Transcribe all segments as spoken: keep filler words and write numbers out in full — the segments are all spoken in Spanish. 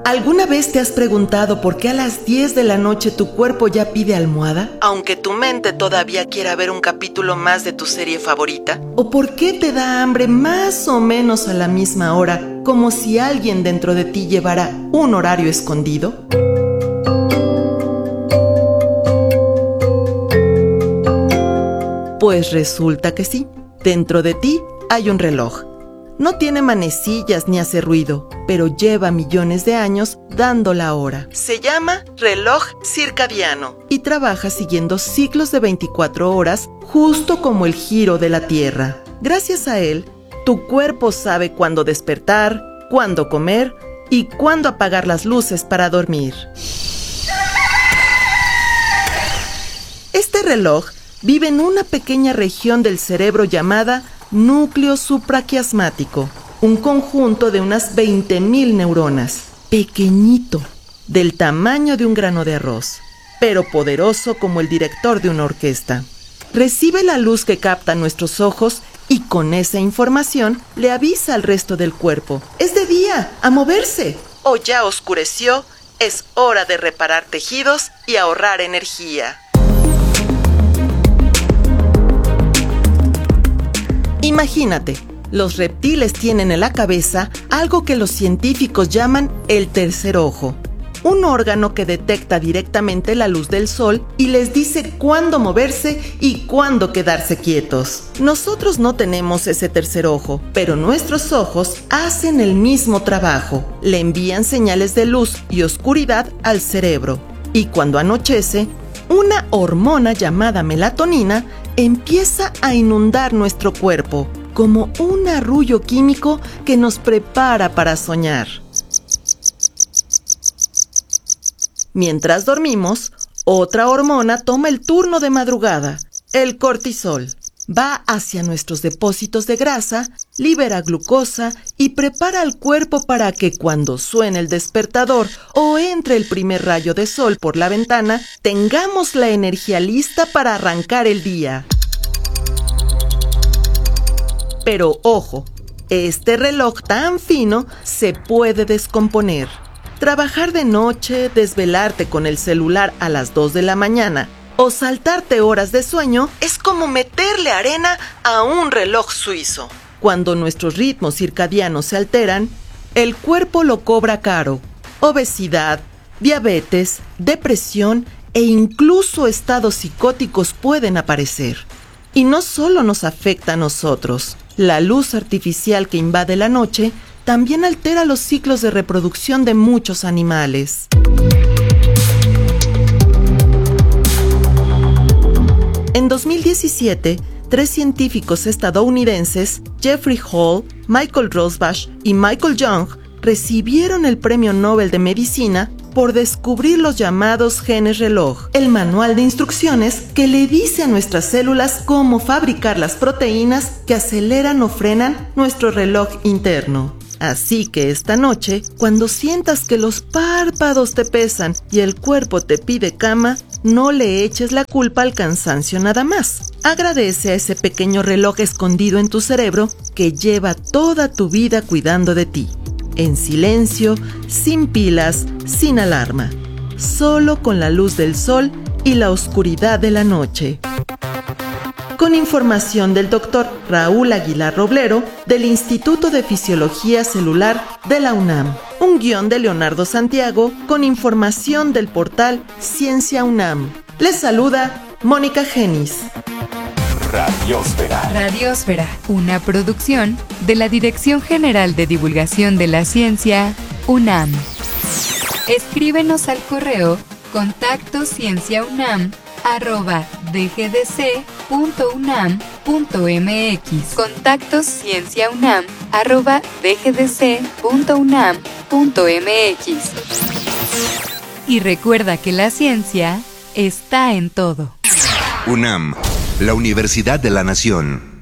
¿Alguna vez te has preguntado por qué a las diez de la noche tu cuerpo ya pide almohada, aunque tu mente todavía quiera ver un capítulo más de tu serie favorita? ¿O por qué te da hambre más o menos a la misma hora, como si alguien dentro de ti llevara un horario escondido? Pues resulta que sí, dentro de ti hay un reloj. No tiene manecillas ni hace ruido, pero lleva millones de años dando la hora. Se llama reloj circadiano y trabaja siguiendo ciclos de veinticuatro horas, justo como el giro de la Tierra. Gracias a él, tu cuerpo sabe cuándo despertar, cuándo comer y cuándo apagar las luces para dormir. Este reloj vive en una pequeña región del cerebro llamada núcleo supraquiasmático, un conjunto de unas veinte mil neuronas, pequeñito, del tamaño de un grano de arroz, pero poderoso como el director de una orquesta. Recibe la luz que captan nuestros ojos y con esa información le avisa al resto del cuerpo: ¡es de día, a moverse! O ya oscureció, es hora de reparar tejidos y ahorrar energía. Imagínate, los reptiles tienen en la cabeza algo que los científicos llaman el tercer ojo, un órgano que detecta directamente la luz del sol y les dice cuándo moverse y cuándo quedarse quietos. Nosotros no tenemos ese tercer ojo, pero nuestros ojos hacen el mismo trabajo, le envían señales de luz y oscuridad al cerebro, y cuando anochece, una hormona llamada melatonina empieza a inundar nuestro cuerpo, como un arrullo químico que nos prepara para soñar. Mientras dormimos, otra hormona toma el turno de madrugada, el cortisol. Va hacia nuestros depósitos de grasa, libera glucosa y prepara al cuerpo para que cuando suene el despertador o entre el primer rayo de sol por la ventana, tengamos la energía lista para arrancar el día. Pero ojo, este reloj tan fino se puede descomponer. Trabajar de noche, desvelarte con el celular a las dos de la mañana o saltarte horas de sueño es como meterle arena a un reloj suizo. Cuando nuestros ritmos circadianos se alteran, el cuerpo lo cobra caro. Obesidad, diabetes, depresión e incluso estados psicóticos pueden aparecer. Y no solo nos afecta a nosotros. La luz artificial que invade la noche también altera los ciclos de reproducción de muchos animales. En dos mil diecisiete, tres científicos estadounidenses, Jeffrey Hall, Michael Rosbash y Michael Young, recibieron el Premio Nobel de Medicina por descubrir los llamados genes reloj, el manual de instrucciones que le dice a nuestras células cómo fabricar las proteínas que aceleran o frenan nuestro reloj interno. Así que esta noche, cuando sientas que los párpados te pesan y el cuerpo te pide cama, no le eches la culpa al cansancio nada más. Agradece a ese pequeño reloj escondido en tu cerebro que lleva toda tu vida cuidando de ti. En silencio, sin pilas, sin alarma. Solo con la luz del sol y la oscuridad de la noche. Con información del doctor Raúl Aguilar Roblero del Instituto de Fisiología Celular de la UNAM. Un guión de Leonardo Santiago con información del portal Ciencia UNAM. Les saluda Mónica Genis. Radiosfera. Radiosfera, una producción de la Dirección General de Divulgación de la Ciencia, UNAM. Escríbenos al correo contacto cienciaunam arroba dgdc.unam.mx. Contacto cienciaunam arroba dgdc.unam.mx. Y recuerda que la ciencia está en todo. UNAM, la Universidad de la Nación.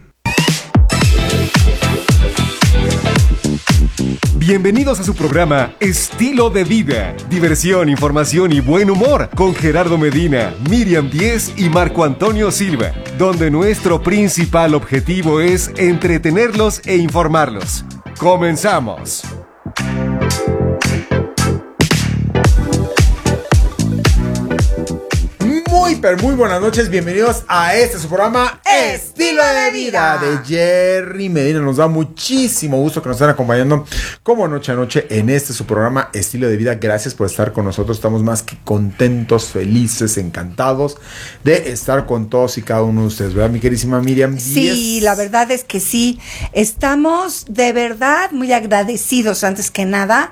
Bienvenidos a su programa Estilo de Vida, diversión, información y buen humor con Gerardo Medina, Miriam Díez y Marco Antonio Silva, donde nuestro principal objetivo es entretenerlos e informarlos. ¡Comenzamos! pero muy buenas noches. Bienvenidos a este su programa Estilo de Vida de Jerry Medina. Nos da muchísimo gusto que nos estén acompañando como noche a noche en este su programa Estilo de Vida. Gracias por estar con nosotros. Estamos más que contentos, felices, encantados de estar con todos y cada uno de ustedes, ¿verdad, mi queridísima Miriam? Sí, Yes. la verdad es que sí. Estamos de verdad muy agradecidos antes que nada,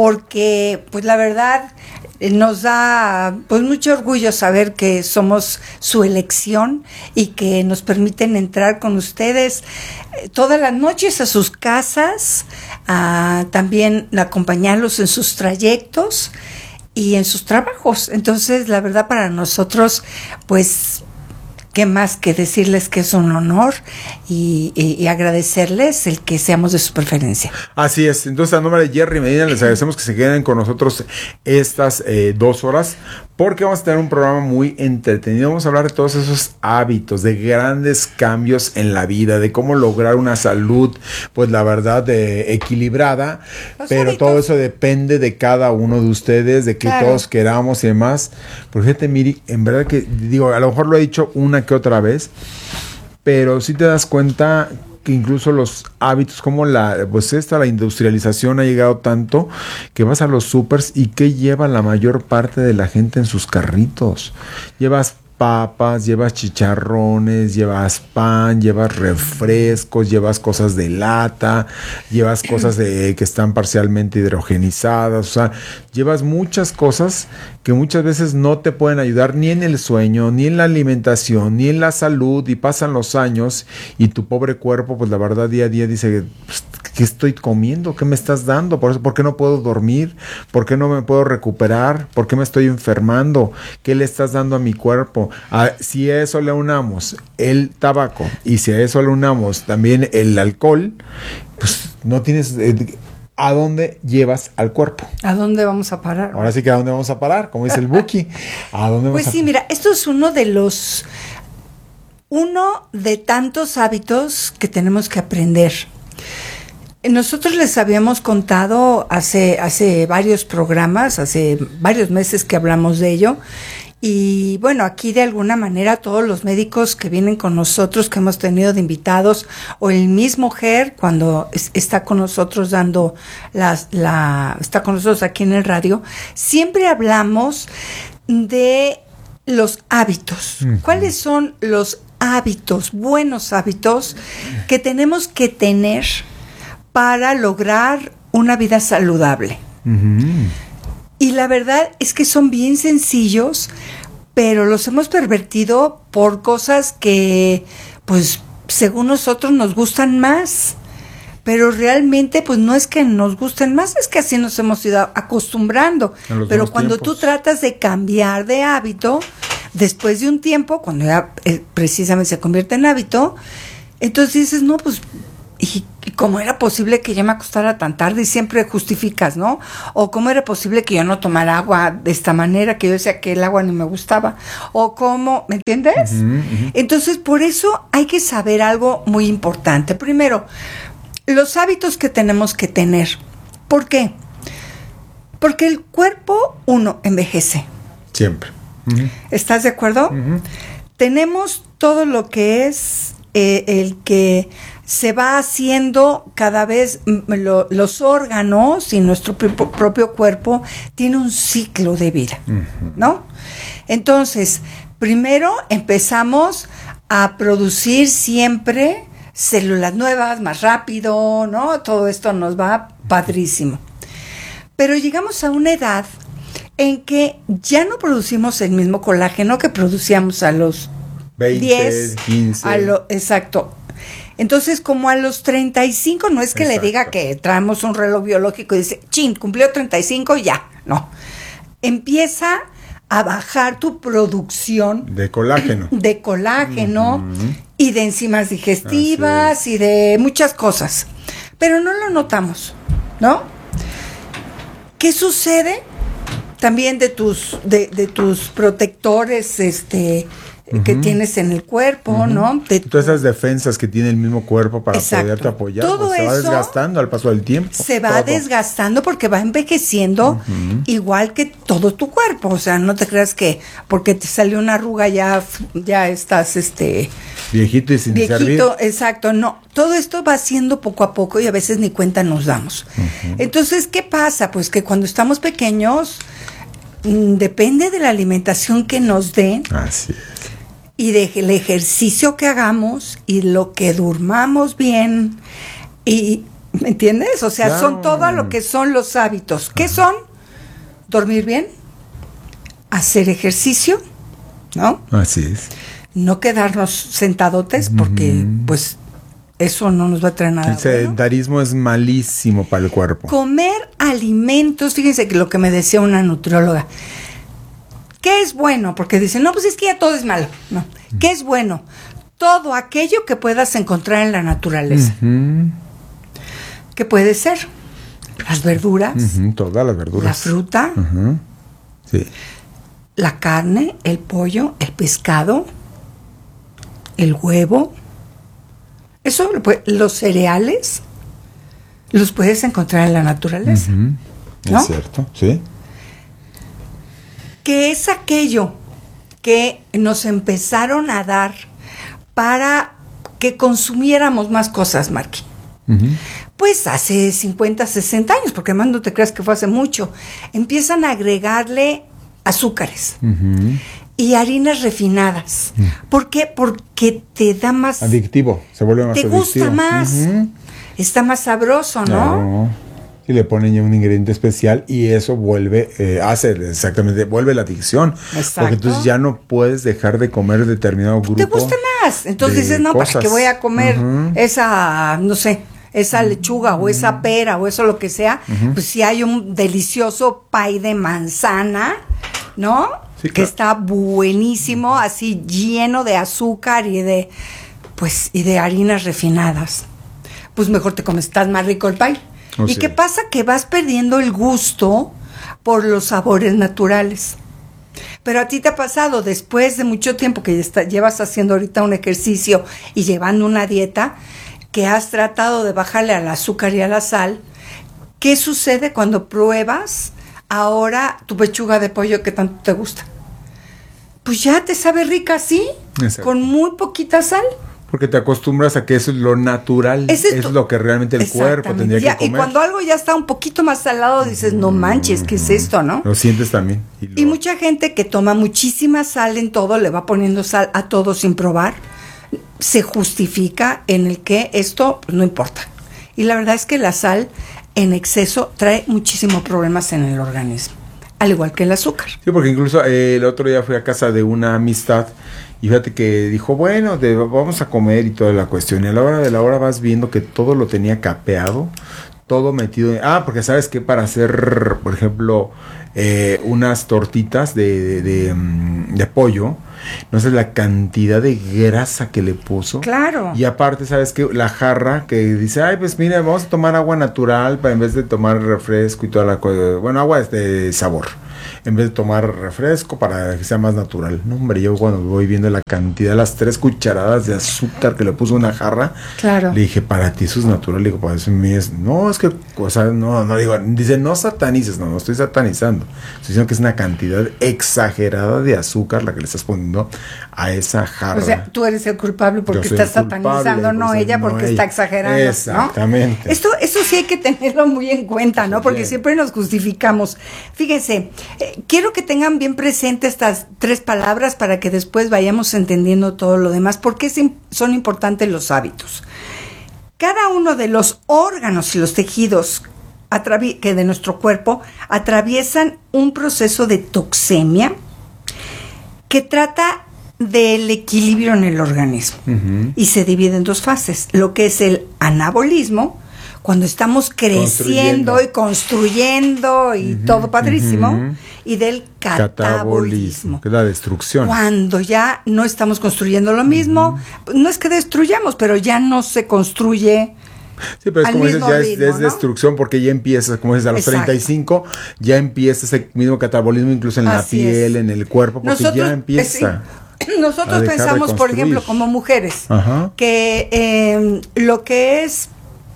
porque pues la verdad nos da pues mucho orgullo saber que somos su elección y que nos permiten entrar con ustedes eh, todas las noches a sus casas, a también acompañarlos en sus trayectos y en sus trabajos. Entonces, la verdad, para nosotros, pues, qué más que decirles que es un honor y, y, y agradecerles el que seamos de su preferencia. Así es. Entonces, a nombre de Jerry Medina, les agradecemos que se queden con nosotros estas eh, dos horas, porque vamos a tener un programa muy entretenido. Vamos a hablar de todos esos hábitos, de grandes cambios en la vida, de cómo lograr una salud, pues la verdad, eh, equilibrada. Los pero hábitos. todo eso depende de cada uno de ustedes, de que Claro. todos queramos y demás. Porque fíjate, Miri, en verdad que, digo, a lo mejor lo he dicho una que otra vez, pero sí te das cuenta que incluso los hábitos, como la, pues esta, la industrialización ha llegado tanto que vas a los supers y ¿qué lleva la mayor parte de la gente en sus carritos? Llevas papas, llevas chicharrones, llevas pan, llevas refrescos, llevas cosas de lata, llevas cosas de, que están parcialmente hidrogenizadas, o sea, llevas muchas cosas que muchas veces no te pueden ayudar ni en el sueño, ni en la alimentación, ni en la salud, y pasan los años y tu pobre cuerpo, pues la verdad día a día dice, pues, ¿qué estoy comiendo? ¿Qué me estás dando? Por eso, ¿por qué no puedo dormir? ¿Por qué no me puedo recuperar? ¿Por qué me estoy enfermando? ¿Qué le estás dando a mi cuerpo? Ah, si a eso le unamos el tabaco y si a eso le unamos también el alcohol, pues no tienes... Eh, ¿a dónde llevas al cuerpo? ¿A dónde vamos a parar? Ahora sí que ¿a dónde vamos a parar? Como dice el Buki. ¿A dónde Pues vamos sí, a mira, esto es uno de los, uno de tantos hábitos que tenemos que aprender. Nosotros les habíamos contado hace, hace varios programas, hace varios meses que hablamos de ello. Y bueno, aquí de alguna manera todos los médicos que vienen con nosotros, que hemos tenido de invitados, o el mismo Ger cuando es, está con nosotros dando las, la, está con nosotros aquí en el radio, siempre hablamos de los hábitos. Uh-huh. ¿Cuáles son los hábitos, buenos hábitos que tenemos que tener para lograr una vida saludable? Uh-huh. Y la verdad es que son bien sencillos, pero los hemos pervertido por cosas que, pues, según nosotros nos gustan más. Pero realmente, pues, no es que nos gusten más, es que así nos hemos ido acostumbrando. Pero cuando tiempos. Tú tratas de cambiar de hábito, después de un tiempo, cuando ya eh, precisamente se convierte en hábito, entonces dices, no, pues... Y, y cómo era posible que yo me acostara tan tarde y siempre justificas, ¿no? O cómo era posible que yo no tomara agua de esta manera, que yo decía que el agua ni me gustaba. O cómo, ¿me entiendes? Uh-huh, uh-huh. Entonces, por eso hay que saber algo muy importante. Primero, los hábitos que tenemos que tener. ¿Por qué? Porque el cuerpo, uno, envejece. Siempre. Uh-huh. ¿Estás de acuerdo? Uh-huh. Tenemos todo lo que es eh, el que... se va haciendo cada vez lo, los órganos y nuestro pr- propio cuerpo tiene un ciclo de vida, uh-huh. ¿no? Entonces, primero empezamos a producir siempre células nuevas, más rápido, ¿no? Todo esto nos va padrísimo. Pero llegamos a una edad en que ya no producimos el mismo colágeno que producíamos a los veinte, diez, quince. A lo, exacto. Entonces, como a los treinta y cinco, no es que Exacto. le diga que traemos un reloj biológico y dice, chin, cumplió treinta y cinco, ya, no. Empieza a bajar tu producción de colágeno, de colágeno uh-huh. y de enzimas digestivas y de muchas cosas, pero no lo notamos, ¿no? ¿Qué sucede? También de tus, de, de tus protectores, este... uh-huh. que tienes en el cuerpo, uh-huh. ¿no? De todas esas defensas que tiene el mismo cuerpo para Exacto. poderte apoyar, todo pues, se va desgastando al paso del tiempo. Se va todo. desgastando porque va envejeciendo uh-huh. igual que todo tu cuerpo. O sea, no te creas que porque te salió una arruga ya, ya estás este viejito y sin viejito, servir. Exacto, no. Todo esto va haciendo poco a poco y a veces ni cuenta nos damos. Uh-huh. Entonces, ¿qué pasa? Pues que cuando estamos pequeños, mmm, depende de la alimentación que nos den. Así es. Y del ejercicio que hagamos y lo que durmamos bien. Y, ¿me entiendes? O sea, claro. son todo lo que son los hábitos. ¿Qué son? Dormir bien, hacer ejercicio, ¿no? Así es. No quedarnos sentadotes porque, uh-huh. pues, eso no nos va a traer nada. El sedentarismo bueno. es malísimo para el cuerpo. Comer alimentos, fíjense que lo que me decía una nutrióloga. ¿Qué es bueno? Porque dicen, no, pues es que ya todo es malo. No. ¿Qué es bueno? Todo aquello que puedas encontrar en la naturaleza. Uh-huh. ¿Qué puede ser? Las verduras. Uh-huh, todas las verduras. La fruta. Uh-huh. Sí. La carne, el pollo, el pescado, el huevo. Eso, los cereales, los puedes encontrar en la naturaleza. Uh-huh. ¿No? Es cierto, sí. Que es aquello que nos empezaron a dar para que consumiéramos más cosas, Marqui. Uh-huh. Pues hace cincuenta, sesenta años, porque además no te creas que fue hace mucho, empiezan a agregarle azúcares uh-huh. y harinas refinadas. Uh-huh. ¿Por qué? Porque te da más... Adictivo, se vuelve más te adictivo. Te gusta más, uh-huh. está más sabroso, ¿no? Claro. Y le ponen ya un ingrediente especial y eso vuelve, eh, hace exactamente, vuelve la adicción. Exacto. Porque entonces ya no puedes dejar de comer determinado grupo. Te gusta más. Entonces dices, no, cosas. ¿Para qué voy a comer uh-huh. esa, no sé, esa lechuga uh-huh. o esa pera o eso lo que sea? Uh-huh. Pues si hay un delicioso pay de manzana, ¿no? Sí, que claro. está buenísimo, así lleno de azúcar y de, pues, y de harinas refinadas. Pues mejor te comes, estás más rico el pay. Oh, ¿Y sí. qué pasa? Que vas perdiendo el gusto por los sabores naturales. Pero a ti te ha pasado, después de mucho tiempo que está, llevas haciendo ahorita un ejercicio y llevando una dieta, que has tratado de bajarle al azúcar y a la sal, ¿qué sucede cuando pruebas ahora tu pechuga de pollo que tanto te gusta? Pues ya te sabe rica así, Exacto. con muy poquita sal. Porque te acostumbras a que eso es lo natural, es, es lo que realmente el cuerpo tendría ya, que comer. Y cuando algo ya está un poquito más salado, dices, no manches, ¿qué es esto, no? Lo sientes también. Y, lo... y mucha gente que toma muchísima sal en todo, le va poniendo sal a todo sin probar, se justifica en el que esto pues, no importa. Y la verdad es que la sal en exceso trae muchísimos problemas en el organismo, al igual que el azúcar. Sí, porque incluso eh, el otro día fui a casa de una amistad y fíjate que dijo, bueno, de, vamos a comer y toda la cuestión. Y a la hora de la hora vas viendo que todo lo tenía capeado, todo metido en... Ah, porque sabes que para hacer, por ejemplo, eh, unas tortitas de, de, de, de pollo, no sé la cantidad de grasa que le puso. Claro. Y aparte, ¿sabes qué? La jarra que dice, ay, pues mira, vamos a tomar agua natural para en vez de tomar refresco y toda la cosa. Bueno, agua de sabor. En vez de tomar refresco para que sea más natural. No, hombre, yo cuando voy viendo la cantidad, las tres cucharadas de azúcar que le puso una jarra, claro. le dije, para ti eso es natural. Le digo, para eso mí es, no, es que, o sea, no, no digo, dice, no satanices, no, no estoy satanizando. Estoy diciendo que es una cantidad exagerada de azúcar la que le estás poniendo a esa jarra. O sea, tú eres el culpable porque estás satanizando, no ella porque no está ella. exagerando. Exactamente. ¿no? Esto, eso sí hay que tenerlo muy en cuenta, ¿no? Porque bien. siempre nos justificamos. Fíjense, eh, quiero que tengan bien presente estas tres palabras para que después vayamos entendiendo todo lo demás. ¿Por qué son importantes los hábitos? Cada uno de los órganos y los tejidos atravi- que de nuestro cuerpo atraviesan un proceso de toxemia que trata del equilibrio en el organismo. Uh-huh. Y se divide en dos fases, lo que es el anabolismo, cuando estamos creciendo y construyendo y uh-huh, todo padrísimo, uh-huh. y del catabolismo, catabolismo, que es la destrucción. Cuando ya no estamos construyendo lo mismo, uh-huh. no es que destruyamos, pero ya no se construye. Sí, pero es como dices, ya es, ritmo, es ¿no? destrucción porque ya empieza, como dices, a los Exacto. treinta y cinco, ya empieza ese mismo catabolismo incluso en Así la piel, es. en el cuerpo, porque Nosotros, ya empieza. Es, nosotros pensamos, por ejemplo, como mujeres, Ajá. que eh, lo que es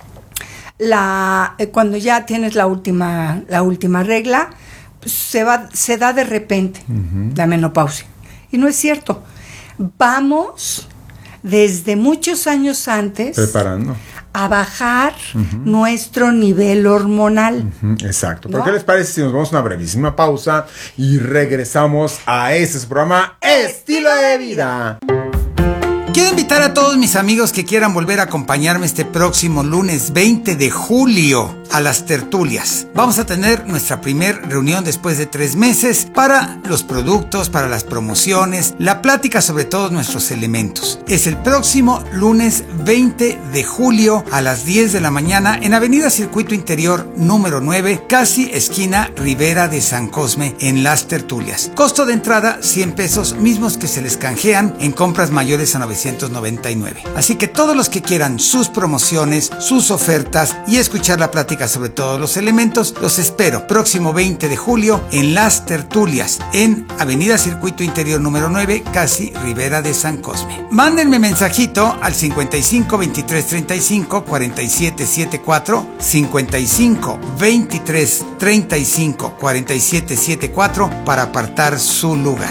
la eh, cuando ya tienes la última la última regla, pues se va se da de repente uh-huh. la menopausia. Y no es cierto. Vamos desde muchos años antes preparando a bajar uh-huh. nuestro nivel hormonal. Uh-huh. Exacto. ¿Pero ¿no? qué les parece si nos vamos a una brevísima pausa y regresamos a este su programa Estilo de Vida? Quiero invitar a todos mis amigos que quieran volver a acompañarme este próximo lunes veinte de julio a las tertulias. Vamos a tener nuestra primer reunión después de tres meses para los productos, para las promociones, la plática sobre todos nuestros elementos. Es el próximo lunes veinte de julio a las diez de la mañana en Avenida Circuito Interior número nueve, casi esquina Ribera de San Cosme, en las tertulias. Costo de entrada cien pesos, mismos que se les canjean en compras mayores a novecientos noventa y nueve. Así que todos los que quieran sus promociones, sus ofertas y escuchar la plática sobre todos los elementos, los espero próximo veinte de julio en las tertulias en Avenida Circuito Interior número nueve, casi Ribera de San Cosme. Mándenme mensajito al cincuenta y cinco veintitrés treinta y cinco cuarenta y siete setenta y cuatro, cincuenta y cinco veintitrés treinta y cinco cuarenta y siete setenta y cuatro para apartar su lugar.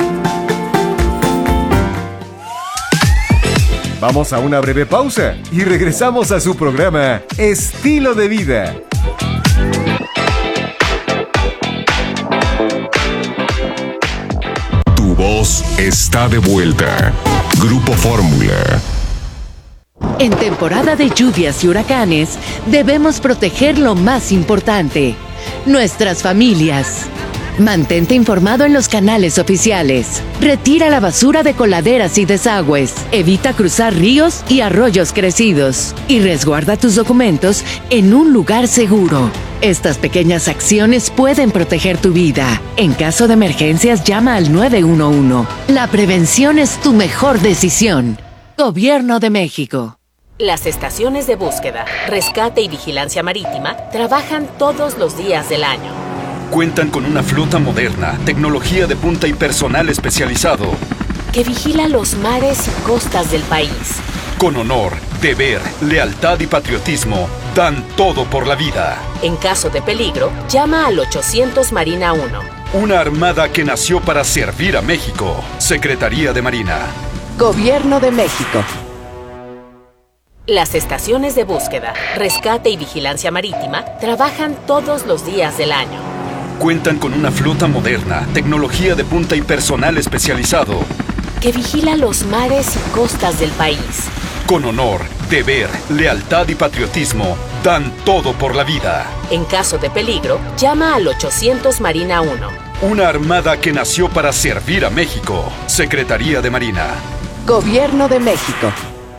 Vamos a una breve pausa y regresamos a su programa Estilo de Vida. Tu voz está de vuelta. Grupo Fórmula. En temporada de lluvias y huracanes, debemos proteger lo más importante: nuestras familias. Mantente informado en los canales oficiales. Retira la basura de coladeras y desagües. Evita cruzar ríos y arroyos crecidos. Y resguarda tus documentos en un lugar seguro. Estas pequeñas acciones pueden proteger tu vida. En caso de emergencias, llama al nueve uno uno. La prevención es tu mejor decisión. Gobierno de México. Las estaciones de búsqueda, rescate y vigilancia marítima trabajan todos los días del año. Cuentan con una flota moderna, tecnología de punta y personal especializado que vigila los mares y costas del país. Con honor, deber, lealtad y patriotismo, dan todo por la vida. En caso de peligro, llama al ochocientos Marina uno. Una armada que nació para servir a México. Secretaría de Marina. Gobierno de México. Las estaciones de búsqueda, rescate y vigilancia marítima trabajan todos los días del año. Cuentan con una flota moderna, tecnología de punta y personal especializado que vigila los mares y costas del país. Con honor, deber, lealtad y patriotismo, dan todo por la vida. En caso de peligro, llama al ochocientos Marina uno. Una armada que nació para servir a México. Secretaría de Marina. Gobierno de México.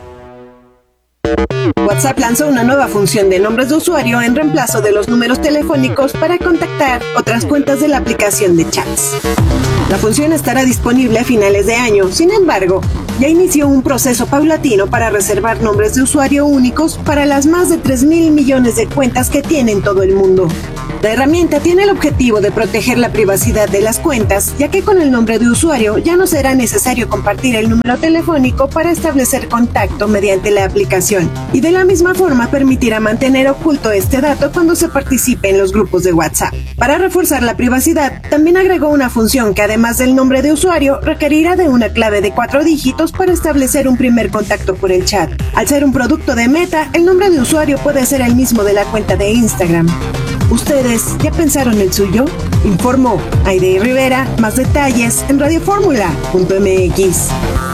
WhatsApp lanzó una nueva función de nombres de usuario en reemplazo de los números telefónicos para contactar otras cuentas de la aplicación de chats. La función estará disponible a finales de año. Sin embargo, ya inició un proceso paulatino para reservar nombres de usuario únicos para las más de tres mil millones de cuentas que tiene en todo el mundo. La herramienta tiene el objetivo de proteger la privacidad de las cuentas, ya que con el nombre de usuario ya no será necesario compartir el número telefónico para establecer contacto mediante la aplicación, y de la misma forma permitirá mantener oculto este dato cuando se participe en los grupos de WhatsApp. Para reforzar la privacidad, también agregó una función que además del nombre de usuario requerirá de una clave de cuatro dígitos para establecer un primer contacto por el chat. Al ser un producto de Meta, el nombre de usuario puede ser el mismo de la cuenta de Instagram. ¿Ustedes ya pensaron el suyo? Informó Aide Rivera. Más detalles en radio fórmula punto m x.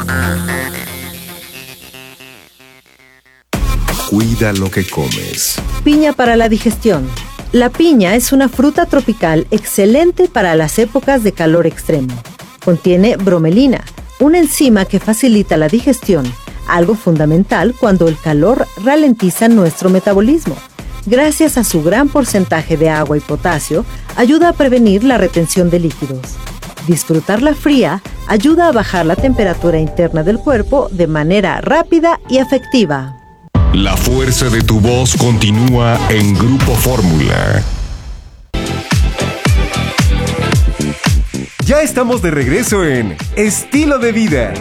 Cuida lo que comes. Piña para la digestión. La piña es una fruta tropical excelente para las épocas de calor extremo. Contiene bromelina, una enzima que facilita la digestión, algo fundamental cuando el calor ralentiza nuestro metabolismo. Gracias a su gran porcentaje de agua y potasio, ayuda a prevenir la retención de líquidos. Disfrutarla fría ayuda a bajar la temperatura interna del cuerpo de manera rápida y efectiva. La fuerza de tu voz continúa en Grupo Fórmula. Ya estamos de regreso en Estilo de Vida.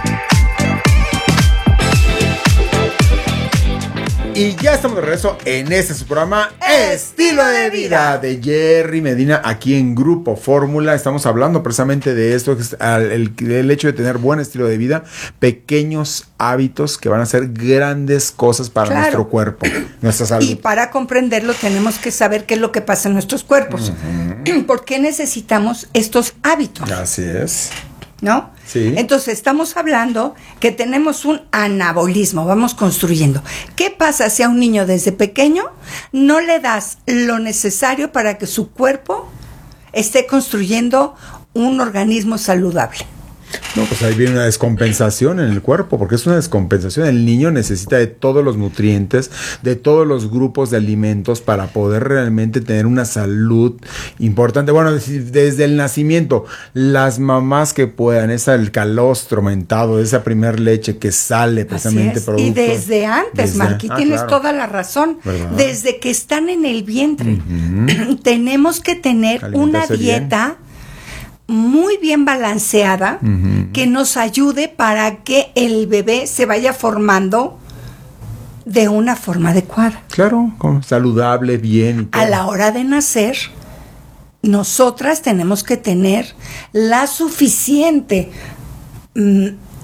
Y ya estamos de regreso en este su programa Estilo de Vida de Jerry Medina aquí en Grupo Fórmula. Estamos hablando precisamente de esto, que es el, el hecho de tener buen estilo de vida, pequeños hábitos que van a hacer grandes cosas para claro. nuestro cuerpo, nuestra salud. Y para comprenderlo tenemos que saber qué es lo que pasa en nuestros cuerpos. Uh-huh. ¿Por qué necesitamos estos hábitos? Así es. ¿No? Sí. Entonces estamos hablando que tenemos un anabolismo, vamos construyendo. ¿Qué pasa si a un niño desde pequeño no le das lo necesario para que su cuerpo esté construyendo un organismo saludable? No, pues ahí viene una descompensación en el cuerpo, porque es una descompensación. El niño necesita de todos los nutrientes, de todos los grupos de alimentos para poder realmente tener una salud importante. Bueno, desde el nacimiento, las mamás que puedan, esa el calostro aumentado, esa primer leche que sale precisamente producto. Y desde antes, Marqui, ah, tienes claro. toda la razón. ¿Verdad? Desde que están en el vientre, uh-huh. tenemos que tener una dieta bien. muy bien balanceada, uh-huh. que nos ayude para que el bebé se vaya formando de una forma adecuada. Claro, saludable, bien. Y todo. A la hora de nacer, nosotras tenemos que tener la suficiente mm,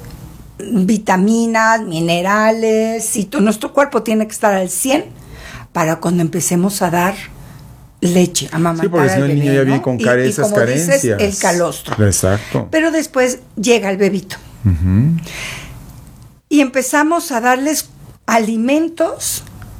vitaminas, minerales, y todo, nuestro cuerpo tiene que estar al cien para cuando empecemos a dar leche, amamantar. Sí, porque si no el niño ya viene con y, esas y como carencias. Dices, el calostro. Exacto. Pero después llega el bebito. Uh-huh. Y empezamos a darles alimentos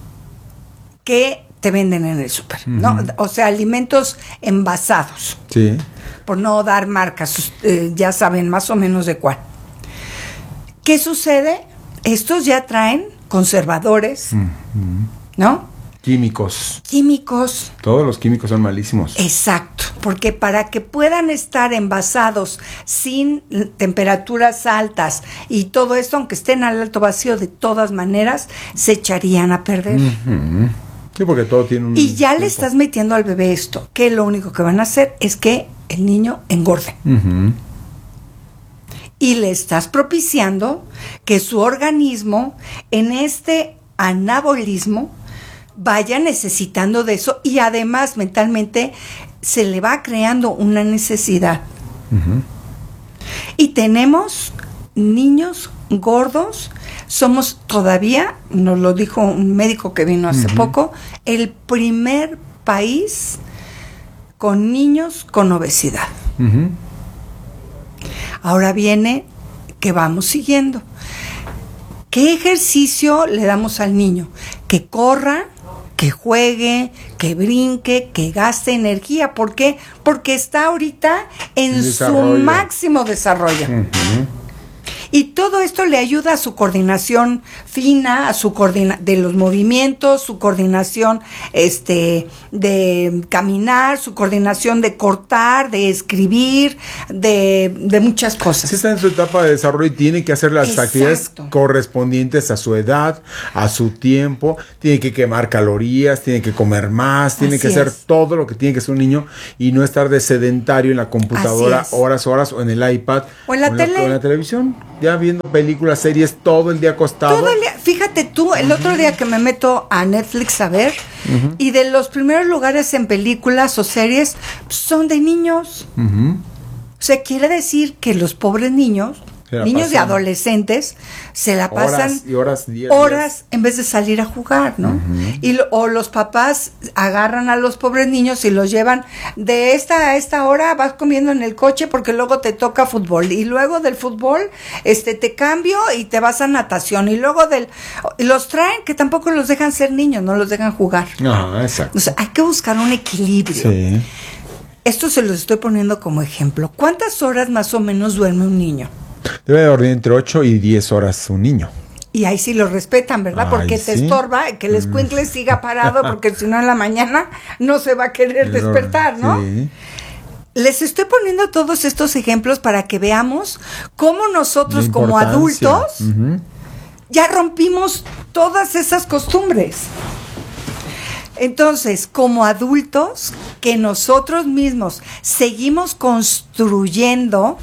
que te venden en el súper, uh-huh. ¿no? O sea, alimentos envasados. Sí. Por no dar marcas, eh, ya saben más o menos de cuál. ¿Qué sucede? Estos ya traen conservadores, uh-huh. ¿no? Químicos. Químicos. Todos los químicos son malísimos. Exacto, porque para que puedan estar envasados sin temperaturas altas y todo esto, aunque estén al alto vacío, de todas maneras, se echarían a perder. Uh-huh. Sí, porque todo tiene un... Y ya tiempo. Le estás metiendo al bebé esto, que lo único que van a hacer es que el niño engorde. Uh-huh. Y le estás propiciando que su organismo, en este anabolismo, vaya necesitando de eso, y además mentalmente se le va creando una necesidad. Uh-huh. Y tenemos niños gordos, somos todavía, nos lo dijo un médico que vino hace uh-huh. poco, el primer país con niños con obesidad. Uh-huh. Ahora viene que vamos siguiendo. ¿Qué ejercicio le damos al niño? Que corra, que juegue, que brinque, que gaste energía. ¿Por qué? Porque está ahorita en su máximo desarrollo. Uh-huh. Y todo esto le ayuda a su coordinación fina, a su coordina de los movimientos, su coordinación este de caminar, su coordinación de cortar, de escribir, de, de muchas cosas. Sí, está en su etapa de desarrollo y tiene que hacer las Exacto. actividades correspondientes a su edad, a su tiempo. Tiene que quemar calorías, tiene que comer más, tiene Así que hacer es. todo lo que tiene que hacer un niño y no estar de sedentario en la computadora horas, horas, o en el iPad. O en la o tele. O en la televisión. Ya viendo películas, series, todo el día acostado. Todo el día. Fíjate tú, el uh-huh. otro día que me meto a Netflix a ver, uh-huh. y de los primeros lugares en películas o series son de niños. Uh-huh. O sea, quiere decir que los pobres niños, niños pasan. y adolescentes, se la pasan horas, y horas, días, horas días. en vez de salir a jugar, ¿no? Uh-huh. Y lo, o los papás agarran a los pobres niños y los llevan de esta a esta hora, vas comiendo en el coche porque luego te toca fútbol, y luego del fútbol este te cambio y te vas a natación, y luego del los traen, que tampoco los dejan ser niños, no los dejan jugar. Ajá, exacto. O sea, hay que buscar un equilibrio. Sí. Esto se los estoy poniendo como ejemplo. ¿Cuántas horas más o menos duerme un niño? Debe dormir entre ocho y diez horas un niño. Y ahí sí lo respetan, ¿verdad? Ay, porque te ¿sí? estorba que el escuincle siga parado, porque si no en la mañana no se va a querer despertar, ¿no? Sí. Les estoy poniendo todos estos ejemplos para que veamos cómo nosotros como adultos uh-huh. ya rompimos todas esas costumbres. Entonces, como adultos, que nosotros mismos seguimos construyendo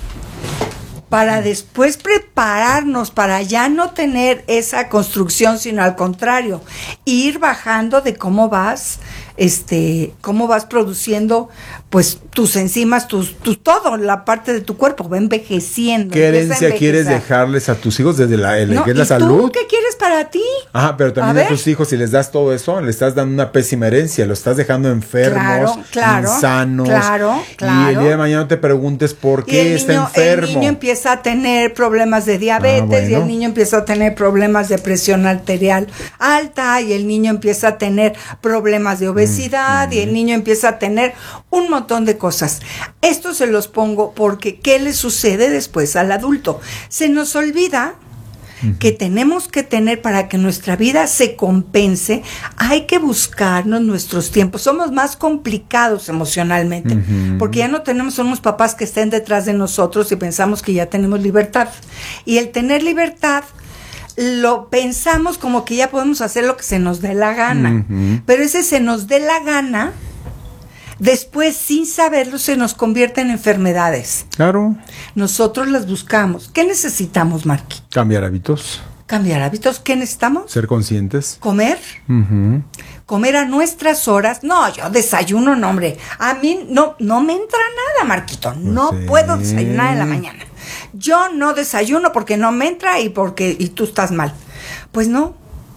para después prepararnos para ya no tener esa construcción, sino al contrario, ir bajando de cómo vas, este, cómo vas produciendo, pues, tus enzimas, tus, tus, todo, la parte de tu cuerpo va envejeciendo. ¿Qué herencia quieres dejarles a tus hijos desde la, el, no, que es la ¿y salud? tú qué quieres para ti? Ajá, pero también a, a tus hijos, si les das todo eso, le estás dando una pésima herencia, lo estás dejando enfermos, claro, claro, insanos. Claro, claro. Y el día de mañana no te preguntes por qué está niño, enfermo. El niño empieza a tener problemas de diabetes, ah, bueno. y el niño empieza a tener problemas de presión arterial alta, y el niño empieza a tener problemas de obesidad, mm, y el niño empieza a tener un montón de cosas. Esto se los pongo porque ¿qué le sucede después al adulto? Se nos olvida que tenemos que tener, para que nuestra vida se compense, hay que buscarnos nuestros tiempos. Somos más complicados emocionalmente, uh-huh. porque ya no tenemos unos papás que estén detrás de nosotros y pensamos que ya tenemos libertad. Y el tener libertad, lo pensamos como que ya podemos hacer lo que se nos dé la gana. Uh-huh. Pero ese se nos dé la gana, después, sin saberlo, se nos convierte en enfermedades. Claro. Nosotros las buscamos. ¿Qué necesitamos, Marqui? Cambiar hábitos. Cambiar hábitos. ¿Qué necesitamos? Ser conscientes. Comer. Uh-huh. Comer a nuestras horas. No, yo desayuno, no, hombre. A mí no, no me entra nada, Marquito. No sí. puedo desayunar en la mañana. Yo no desayuno porque no me entra y porque y tú estás mal. Pues no.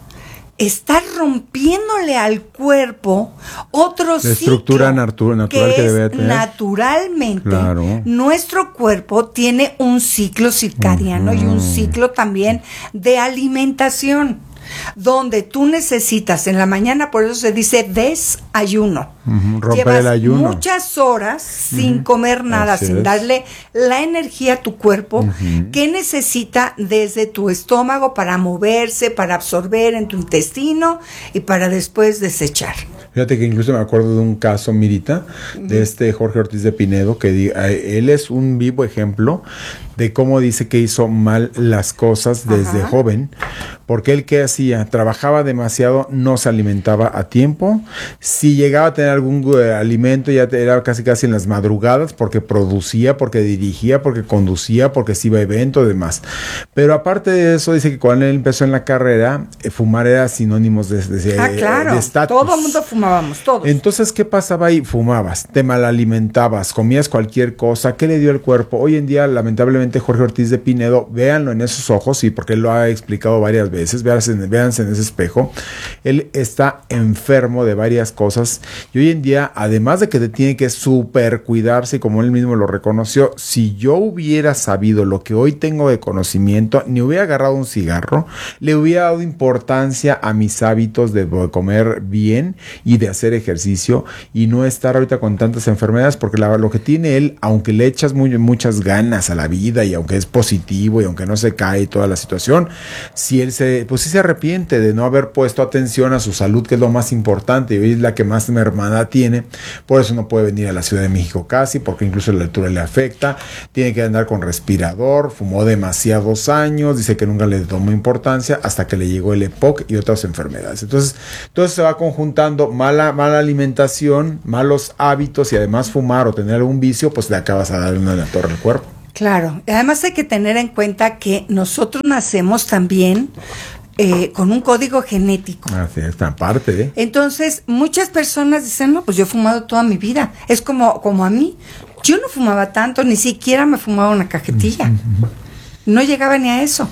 Estás rompiéndole al cuerpo otro la estructura ciclo natu- natural que, que es debe tener. Naturalmente, claro. nuestro cuerpo tiene un ciclo circadiano uh-huh. y un ciclo también de alimentación, donde tú necesitas en la mañana, por eso se dice desayuno. Uh-huh. Romper Llevas el ayuno. muchas horas uh-huh. sin comer nada, Así sin es. darle la energía a tu cuerpo uh-huh. que necesita desde tu estómago para moverse, para absorber en tu intestino y para después desechar. Fíjate que incluso me acuerdo de un caso, Mirita, uh-huh. de este Jorge Ortiz de Pinedo, que di- él es un vivo ejemplo de cómo dice que hizo mal las cosas desde Ajá. joven, porque él ¿qué hacía? Trabajaba demasiado, no se alimentaba a tiempo, si llegaba a tener algún uh, alimento ya era casi casi en las madrugadas, porque producía, porque dirigía, porque conducía, porque se iba a eventos y demás. Pero aparte de eso, dice que cuando él empezó en la carrera, eh, fumar era sinónimos de estatus. Ah, claro, de todo el mundo fumábamos, todos. Entonces, ¿qué pasaba ahí? Fumabas, te malalimentabas, comías cualquier cosa, ¿qué le dio el cuerpo? Hoy en día, lamentablemente, Jorge Ortiz de Pinedo, véanlo en esos ojos, y porque él lo ha explicado varias veces, véanse, véanse en ese espejo, él está enfermo de varias cosas, y hoy en día, además de que te tiene que super cuidarse, como él mismo lo reconoció, si yo hubiera sabido lo que hoy tengo de conocimiento, ni hubiera agarrado un cigarro, le hubiera dado importancia a mis hábitos de comer bien y de hacer ejercicio, y no estar ahorita con tantas enfermedades, porque la, lo que tiene él, aunque le echas muy, muchas ganas a la vida, y aunque es positivo y aunque no se cae toda la situación, si él se, pues sí se arrepiente de no haber puesto atención a su salud, que es lo más importante, y hoy es la que más mermada tiene. Por eso no puede venir a la Ciudad de México casi, porque incluso la altura le afecta, tiene que andar con respirador, fumó demasiados años, dice que nunca le tomó importancia hasta que le llegó el E P O C y otras enfermedades. Entonces, entonces se va conjuntando mala, mala alimentación, malos hábitos, y además fumar o tener algún vicio, pues le acabas a darle una torre al cuerpo. Claro, además hay que tener en cuenta que nosotros nacemos también eh, con un código genético. Así es, aparte, ¿eh? Entonces, muchas personas dicen, no, pues yo he fumado toda mi vida. Es como, como a mí. Yo no fumaba tanto, ni siquiera me fumaba una cajetilla. Uh-huh. No llegaba ni a eso.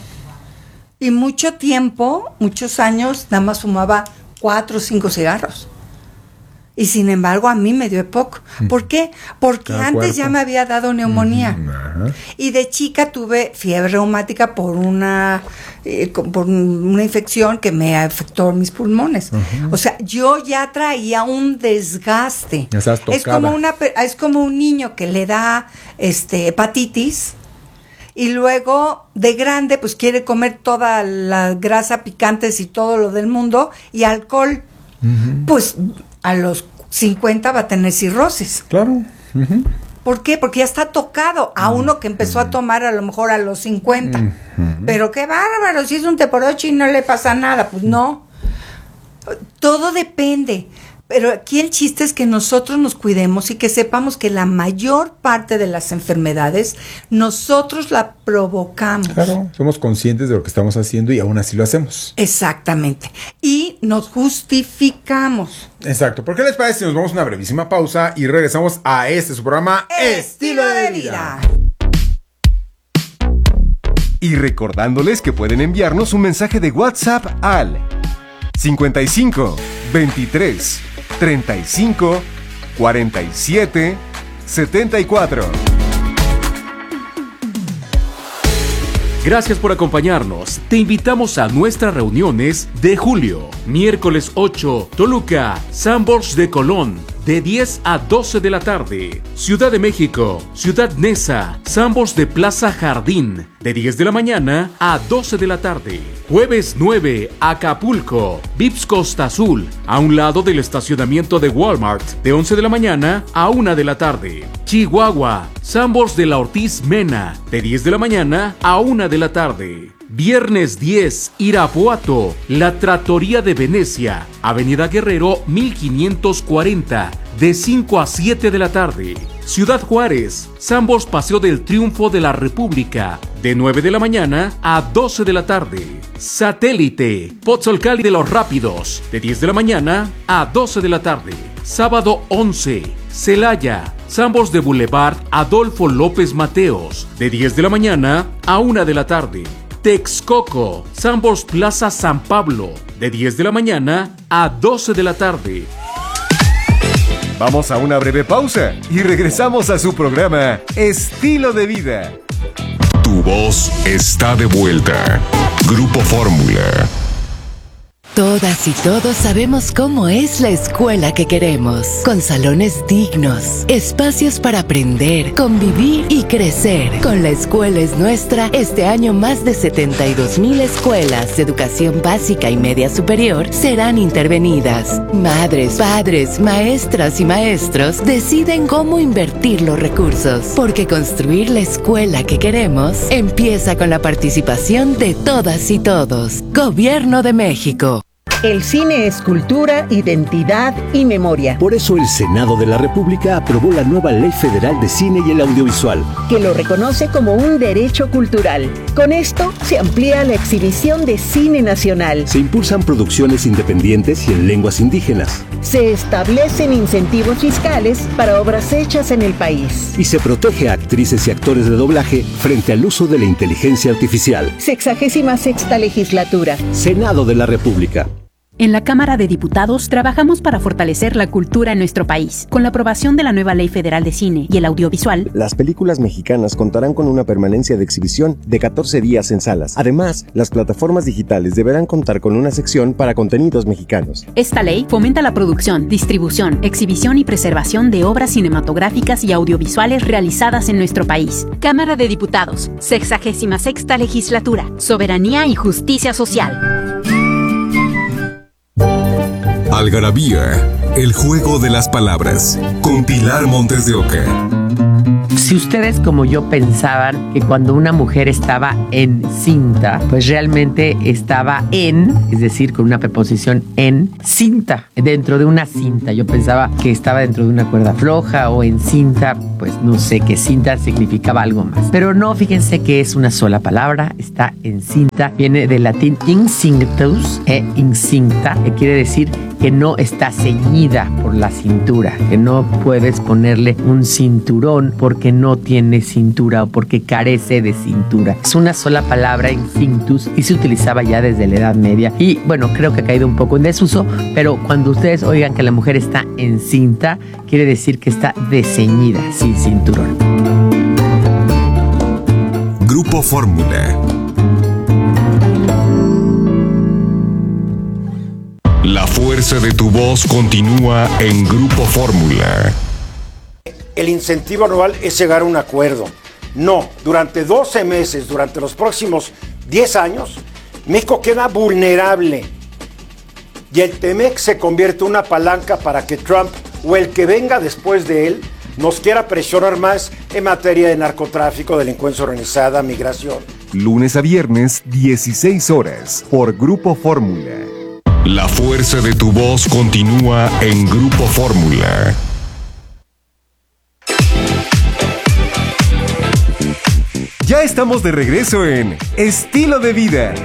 Y mucho tiempo, muchos años, nada más fumaba cuatro o cinco cigarros. Y sin embargo, a mí me dio E P O C. ¿Por qué? Porque Cada antes cuerpo. ya me había dado neumonía. Uh-huh. Y de chica tuve fiebre reumática por una eh, por una infección que me afectó mis pulmones. Uh-huh. O sea, yo ya traía un desgaste. Es como una es como un niño que le da este hepatitis y luego de grande pues quiere comer toda la grasa picantes y todo lo del mundo y alcohol. Uh-huh. Pues a los cincuenta va a tener cirrosis. Claro. Uh-huh. ¿Por qué? Porque ya está tocado a uno que empezó a tomar a lo mejor a los cincuenta. Uh-huh. Pero qué bárbaro, si es un teporochi y no le pasa nada. Pues no. Todo depende. Pero aquí el chiste es que nosotros nos cuidemos y que sepamos que la mayor parte de las enfermedades nosotros la provocamos. Claro, somos conscientes de lo que estamos haciendo y aún así lo hacemos. Exactamente. Y nos justificamos. Exacto. ¿Por qué les parece si nos vamos a una brevísima pausa y regresamos a este su programa Estilo de Vida? Y recordándoles que pueden enviarnos un mensaje de WhatsApp al cincuenta y cinco, veintitrés, treinta y cinco, cuarenta y siete, setenta y cuatro. Gracias por acompañarnos. Te invitamos a nuestras reuniones de julio. Miércoles ocho, Toluca, Sanborns de Colón, de diez a doce de la tarde. Ciudad de México, Ciudad Neza, Sanborns de Plaza Jardín, de diez de la mañana a doce de la tarde. Jueves nueve, Acapulco, Vips Costa Azul, a un lado del estacionamiento de Walmart, de once de la mañana a una de la tarde. Chihuahua, Sanborns de la Ortiz Mena, de diez de la mañana a una de la tarde. Viernes diez, Irapuato, La Trattoria de Venecia, Avenida Guerrero mil quinientos cuarenta, de cinco a siete de la tarde. Ciudad Juárez, Sanborns Paseo del Triunfo de la República, de nueve de la mañana a doce de la tarde. Satélite, Pozzolcali de los Rápidos, de diez de la mañana a doce de la tarde. Sábado once, Celaya, Sanborns de Boulevard Adolfo López Mateos, de diez de la mañana a una de la tarde. Texcoco, Sanborns Plaza San Pablo, de diez de la mañana a doce de la tarde. Vamos a una breve pausa y regresamos a su programa Estilo de Vida. Tu voz está de vuelta. Grupo Fórmula. Todas y todos sabemos cómo es la escuela que queremos, con salones dignos, espacios para aprender, convivir y crecer. Con La Escuela es Nuestra, este año más de setenta y dos mil escuelas de educación básica y media superior serán intervenidas. Madres, padres, maestras y maestros deciden cómo invertir los recursos, porque construir la escuela que queremos empieza con la participación de todas y todos. Gobierno de México. El cine es cultura, identidad y memoria. Por eso el Senado de la República aprobó la nueva Ley Federal de Cine y el Audiovisual, que lo reconoce como un derecho cultural. Con esto se amplía la exhibición de cine nacional. Se impulsan producciones independientes y en lenguas indígenas. Se establecen incentivos fiscales para obras hechas en el país. Y se protege a actrices y actores de doblaje frente al uso de la inteligencia artificial. Sexagésima sexta legislatura. Senado de la República. En la Cámara de Diputados trabajamos para fortalecer la cultura en nuestro país. Con la aprobación de la nueva Ley Federal de Cine y el Audiovisual, las películas mexicanas contarán con una permanencia de exhibición de catorce días en salas. Además, las plataformas digitales deberán contar con una sección para contenidos mexicanos. Esta ley fomenta la producción, distribución, exhibición y preservación de obras cinematográficas y audiovisuales realizadas en nuestro país. Cámara de Diputados, sexagésima sexta legislatura, soberanía y justicia social. Algarabía, el juego de las palabras, con Pilar Montes de Oca. Si ustedes como yo pensaban que cuando una mujer estaba encinta, pues realmente estaba en, es decir, con una preposición en, cinta, dentro de una cinta. Yo pensaba que estaba dentro de una cuerda floja o en cinta, pues no sé, que cinta significaba algo más. Pero no, fíjense que es una sola palabra, está encinta, viene del latín incinctus e incinta, que quiere decir que no está ceñida por la cintura, que no puedes ponerle un cinturón porque no tiene cintura o porque carece de cintura. Es una sola palabra, incinctus, y se utilizaba ya desde la Edad Media. Y bueno, creo que ha caído un poco en desuso, pero cuando ustedes oigan que la mujer está encinta, quiere decir que está desceñida, sin cinturón. Grupo Fórmula. La fuerza de tu voz continúa en Grupo Fórmula. El incentivo anual es llegar a un acuerdo. No, durante doce meses, durante los próximos diez años, México queda vulnerable. Y el T-MEC se convierte en una palanca para que Trump o el que venga después de él nos quiera presionar más en materia de narcotráfico, delincuencia organizada, migración. Lunes a viernes, dieciséis horas, por Grupo Fórmula. La fuerza de tu voz continúa en Grupo Fórmula. Ya estamos de regreso en Estilo de Vida.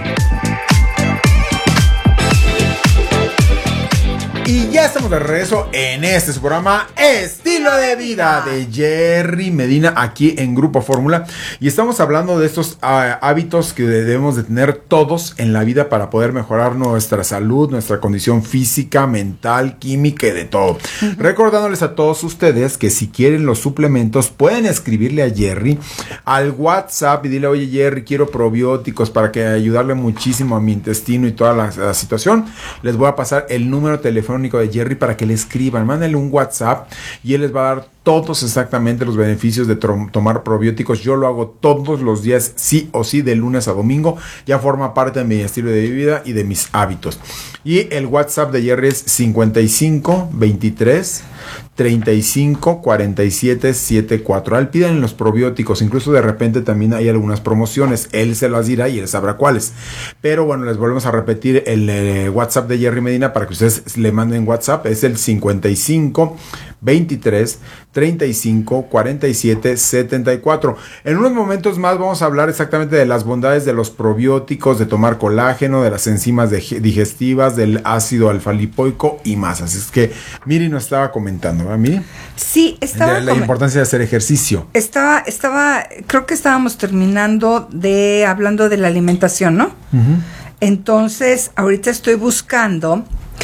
Y ya estamos de regreso en este su programa Estilo de Vida de Jerry Medina aquí en Grupo Fórmula. Y estamos hablando de estos uh, hábitos que debemos de tener todos en la vida para poder mejorar nuestra salud, nuestra condición física, mental, química y de todo. Uh-huh. Recordándoles a todos ustedes que si quieren los suplementos pueden escribirle a Jerry al WhatsApp y dile, oye Jerry, quiero probióticos para que ayudarle muchísimo a mi intestino y toda la, la situación. Les voy a pasar el número telefónico de Jerry para que le escriban, mándenle un WhatsApp y él les va a dar todos exactamente los beneficios de trom- tomar probióticos. Yo lo hago todos los días, sí o sí, de lunes a domingo. Ya forma parte de mi estilo de vida y de mis hábitos. Y el WhatsApp de Jerry es cincuenta y cinco veintitrés treinta y cinco cuarenta y siete setenta y cuatro. Al piden los probióticos, incluso de repente también hay algunas promociones. Él se las dirá y él sabrá cuáles. Pero bueno, les volvemos a repetir el eh, WhatsApp de Jerry Medina para que ustedes le manden WhatsApp. Es el cincuenta y cinco veintitrés treinta y cinco cuarenta y siete setenta y cuatro. En unos momentos más vamos a hablar exactamente de las bondades de los probióticos, de tomar colágeno, de las enzimas de, digestivas, del ácido alfa-lipoico y más. Así es que Miri nos estaba comentando, ¿verdad, Miri? Sí, estaba de la com- importancia de hacer ejercicio. Estaba, estaba, creo que estábamos terminando de hablando de la alimentación, ¿no? Uh-huh. Entonces, ahorita estoy buscando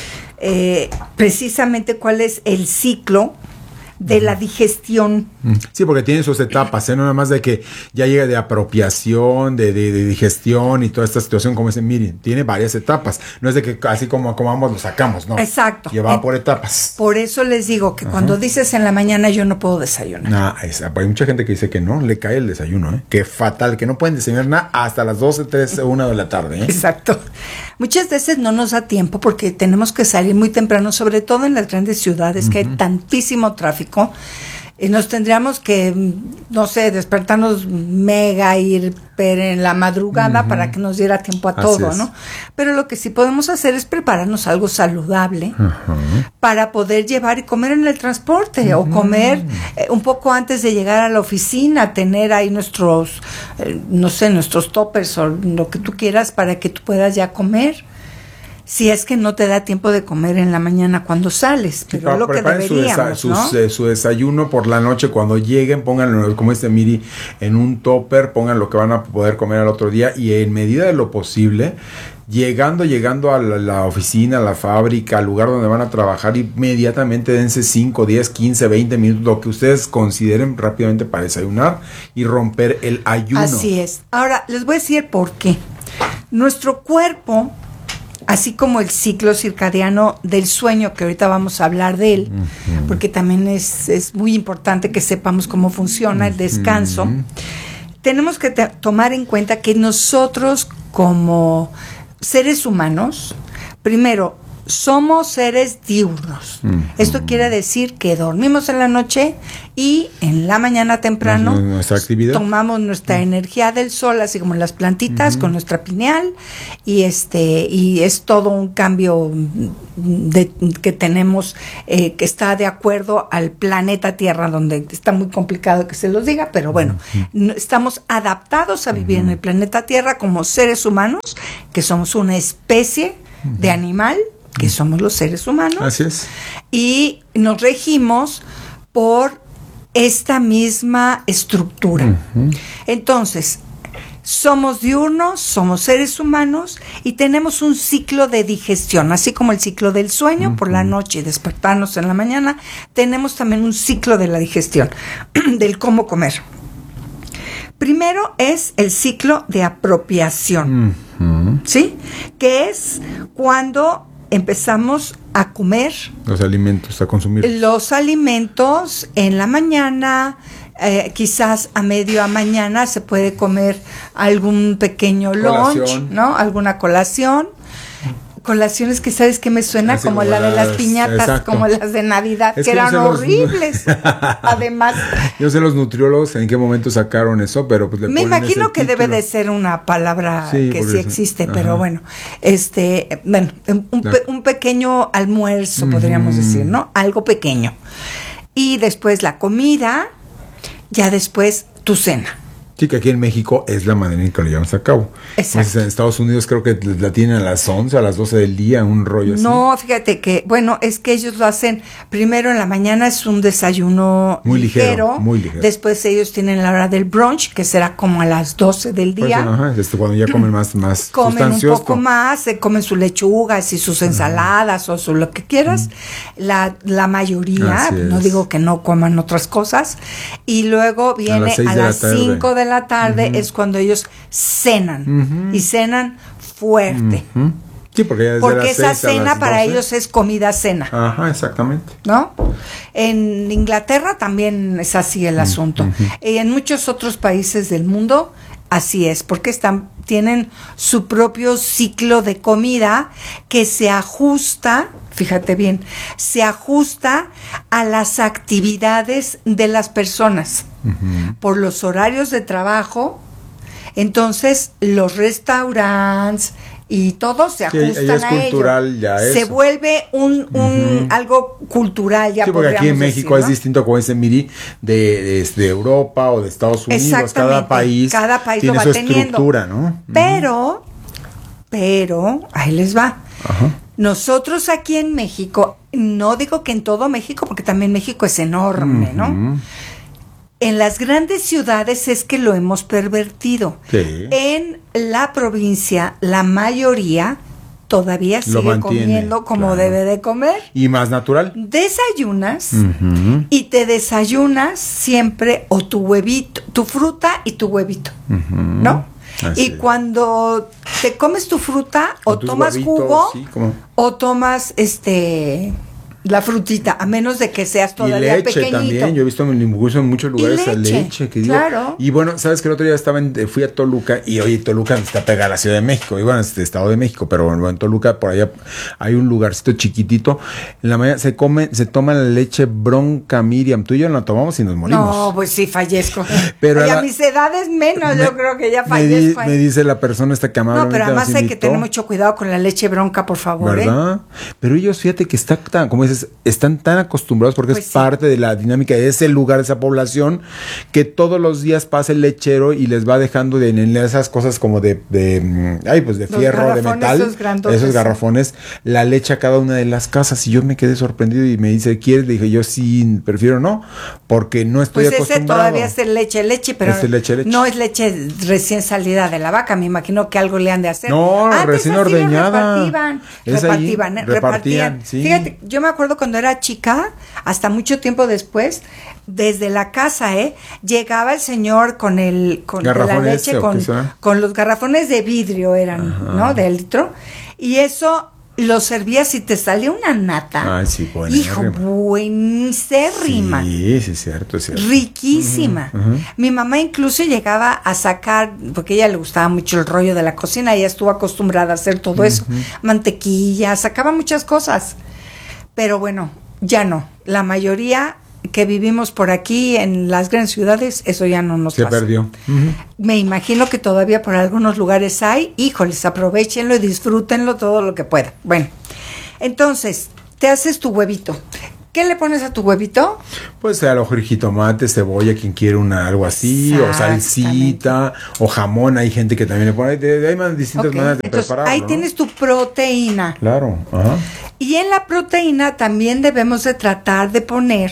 eh, precisamente cuál es el ciclo de la digestión. Sí, porque tiene sus etapas, ¿eh? No nada más de que ya llega de apropiación, de, de, de digestión y toda esta situación, como dicen, miren, tiene varias etapas. No es de que así como comamos lo sacamos, no. Exacto. Lleva por etapas. Por eso les digo que Ajá. cuando dices en la mañana yo no puedo desayunar. Nah, es, hay mucha gente que dice que no, le cae el desayuno, ¿eh? Que fatal, que no pueden desayunar nada hasta las doce, tres, una de la tarde, ¿eh? Exacto. Muchas veces no nos da tiempo porque tenemos que salir muy temprano, sobre todo en las grandes ciudades, uh-huh. que hay tantísimo tráfico. Y nos tendríamos que, no sé, despertarnos mega, ir en la madrugada uh-huh. para que nos diera tiempo a Así todo, es. ¿no? Pero lo que sí podemos hacer es prepararnos algo saludable uh-huh. para poder llevar y comer en el transporte uh-huh. o comer eh, un poco antes de llegar a la oficina, tener ahí nuestros, eh, no sé, nuestros toppers o lo que tú quieras para que tú puedas ya comer. Si es que no te da tiempo de comer en la mañana cuando sales, pero sí, lo que deberíamos, su, desa- ¿no? sus, eh, su desayuno por la noche cuando lleguen, pónganlo, como este Miri, en un topper, pongan lo que van a poder comer al otro día y en medida de lo posible, llegando, llegando a la, la oficina, a la fábrica, al lugar donde van a trabajar, inmediatamente dense cinco, diez, quince, veinte minutos, lo que ustedes consideren rápidamente para desayunar y romper el ayuno. Así es. Ahora, les voy a decir por qué. Nuestro cuerpo, así como el ciclo circadiano del sueño, que ahorita vamos a hablar de él, uh-huh. porque también es, es muy importante que sepamos cómo funciona uh-huh. el descanso, tenemos que te- tomar en cuenta que nosotros como seres humanos, primero, somos seres diurnos. Uh-huh. Esto quiere decir que dormimos en la noche y en la mañana temprano nuestra actividad. tomamos nuestra uh-huh. energía del sol, así como las plantitas, uh-huh. con nuestra pineal, y este y es todo un cambio de, que tenemos eh, que está de acuerdo al planeta Tierra, donde está muy complicado que se los diga, pero bueno, uh-huh. no, estamos adaptados a vivir uh-huh. en el planeta Tierra como seres humanos, que somos una especie uh-huh. de animal, que somos los seres humanos. Así es. Y nos regimos por esta misma estructura. Uh-huh. Entonces, somos diurnos, somos seres humanos y tenemos un ciclo de digestión, así como el ciclo del sueño uh-huh. por la noche y despertarnos en la mañana, tenemos también un ciclo de la digestión, del cómo comer. Primero es el ciclo de apropiación, uh-huh. ¿sí? Que es cuando empezamos a comer los alimentos, a consumir los alimentos en la mañana, eh, quizás a medio a mañana se puede comer algún pequeño colación. lunch, ¿no? Alguna colación. colaciones que sabes que me suena Así como como la de las las- piñatas, exacto. como las de Navidad, Es que que no eran se los- horribles. Además, Yo sé los nutriólogos en qué momento sacaron eso, pero pues le me ponen imagino ese que debe título. de ser una palabra Sí, que por sí eso. existe, Ajá. pero bueno, este, bueno, un, Claro. pe- un pequeño almuerzo, podríamos Ujú. decir, ¿no? Algo pequeño. Y después la comida, ya después tu cena. Sí, que aquí en México es la manera en que lo llevamos a cabo. Exacto. Entonces, en Estados Unidos creo que la tienen a las once, a las doce del día, un rollo así. No, fíjate que, bueno, es que ellos lo hacen primero en la mañana, es un desayuno Muy ligero, ligero, muy ligero. después ellos tienen la hora del brunch, que será como a las doce del Por día. eso, ajá, este, cuando ya comen más, más Comen un sustancioso. poco más, se comen sus lechugas y sus ensaladas o su lo que quieras. La, la mayoría, Así no es. digo que no coman otras cosas. Y luego viene las seis a de la las tarde. cinco de la tarde, es cuando ellos cenan. Ujú. Y cenan fuerte. Ujú. Sí, porque ya desde Porque las esa seis a cena las para doce. ellos es comida-cena. Ajá, exactamente. ¿No? En Inglaterra también es así el asunto. Y en muchos otros países del mundo así es, porque están tienen su propio ciclo de comida que se ajusta, fíjate bien, se ajusta a las actividades de las personas por los horarios de trabajo. Entonces, los restaurantes y todo se Sí, ajustan ya es a cultural, ello. ya Se eso. vuelve un, un Ujú. algo cultural, ya Sí, porque aquí en podríamos México decir, es ¿no? distinto, como dice Miri, de, de, de Europa o de Estados Unidos. Cada Exactamente, país, cada país tiene lo va su teniendo. estructura, ¿no? Pero, pero, ahí les va. Ajá. Nosotros aquí en México, no digo que en todo México, porque también México es enorme, ¿no? Ujú. En las grandes ciudades es que lo hemos pervertido. Sí. En la provincia, la mayoría todavía Lo sigue mantiene, comiendo como claro. debe de comer. Y más natural. Desayunas Ujú. y te desayunas siempre o tu huevito, tu fruta y tu huevito, Ujú. ¿no? Así Y es. cuando te comes tu fruta o tus tomas huevitos, jugo sí, como- o tomas este la frutita, a menos de que seas Y todavía leche pequeñito. también, yo he visto en, incluso en muchos lugares Y a leche, leche, que digo, claro. y bueno, sabes que el otro día estaba en, fui a Toluca y oye, Toluca está pegada a la Ciudad de México, y bueno, es de Estado de México, pero bueno, en Toluca por allá hay un lugarcito chiquitito, en la mañana se come, se toma la leche bronca, Miriam, tú y yo la tomamos y nos morimos. No, pues sí, fallezco. Pero Oye, a a la- mis edades menos, Me- yo creo que ya me, di- fallezco. ahí. me dice la persona esta que no, amablemente pero además nos hay que invitó. tener mucho cuidado con la leche bronca, por favor, ¿eh? ¿Verdad? Pero ellos, fíjate que está tan, como dices, están tan acostumbrados porque Pues es sí. parte de la dinámica de ese lugar, de esa población, que todos los días pasa el lechero y les va dejando de, en esas cosas como de, de, mm, ay, pues de Los fierro, de garrafones, metal, esos grandotes. esos garrafones, la leche a cada una de las casas. Y yo me quedé sorprendido y me dice, ¿quieres? Le dije, yo sí, prefiero no, porque no estoy Pues ese acostumbrado. todavía es el leche, leche, pero Es el leche, leche. no es leche recién salida de la vaca. Me imagino que algo le han de hacer. No, Antes recién así lo ordeñada. Repartían, Es allí, repartían, ¿eh? repartían, repartían. sí. Fíjate, yo me acuerdo cuando era chica, hasta mucho tiempo después, desde la casa, ¿eh? Llegaba el señor con el con de la ¿Garrafones leche, o con, qué son? con los garrafones de vidrio eran, Ajá. ¿no? De litro. Y eso lo servías y te salía una nata. Ay, sí, buena. Hijo, buenísima. Sí, sí, es cierto, es cierto. Riquísima. Ujú, ujú. Mi mamá incluso llegaba a sacar, porque a ella le gustaba mucho el rollo de la cocina, ella estuvo acostumbrada a hacer todo eso, mantequilla, sacaba muchas cosas. Pero bueno, ya no. La mayoría que vivimos por aquí en las grandes ciudades, eso ya no nos Se pasa. perdió. Me imagino que todavía por algunos lugares hay. Híjoles, aprovechenlo y disfrútenlo todo lo que puedan. Bueno, entonces, te haces tu huevito. ¿Qué le pones a tu huevito? Pues a lo mejor jitomate, cebolla, quien quiere una algo así, o salsita, o jamón, hay gente que también le pone, de- hay más distintas Ok, maneras de entonces, prepararlo, ahí ¿no? tienes tu proteína. Claro, ajá. Y en la proteína también debemos de tratar de poner